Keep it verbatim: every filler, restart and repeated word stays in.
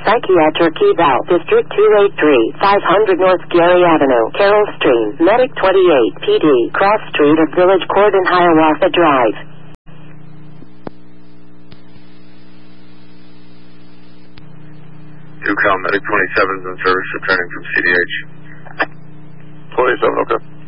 Psychiatric Eval, District two eighty-three, five hundred North Gary Avenue, Carroll Stream, Medic twenty-eight, P D, Cross Street of Village Court and Hiawatha Drive. two Cal Medic twenty-seven is in service, returning from C D H. twenty-seven, okay.